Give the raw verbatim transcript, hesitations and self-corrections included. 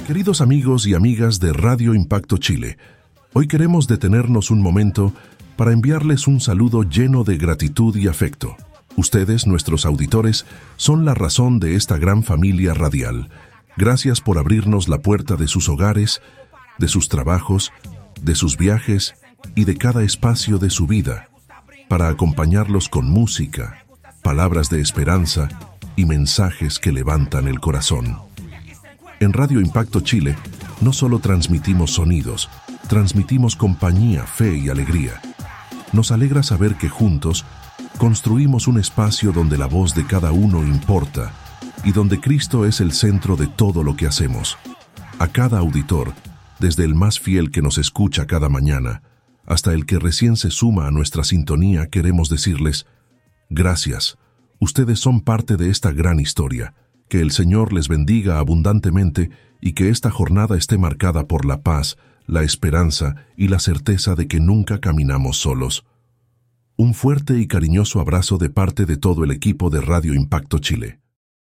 Queridos amigos y amigas de Radio Impacto Chile, hoy queremos detenernos un momento para enviarles un saludo lleno de gratitud y afecto. Ustedes, nuestros auditores, son la razón de esta gran familia radial. Gracias por abrirnos la puerta de sus hogares, de sus trabajos, de sus viajes y de cada espacio de su vida, para acompañarlos con música, palabras de esperanza y mensajes que levantan el corazón. En Radio Impacto Chile, no solo transmitimos sonidos, transmitimos compañía, fe y alegría. Nos alegra saber que juntos construimos un espacio donde la voz de cada uno importa y donde Cristo es el centro de todo lo que hacemos. A cada auditor, desde el más fiel que nos escucha cada mañana, hasta el que recién se suma a nuestra sintonía, queremos decirles, gracias, ustedes son parte de esta gran historia. Que el Señor les bendiga abundantemente y que esta jornada esté marcada por la paz, la esperanza y la certeza de que nunca caminamos solos. Un fuerte y cariñoso abrazo de parte de todo el equipo de Radio Impacto Chile.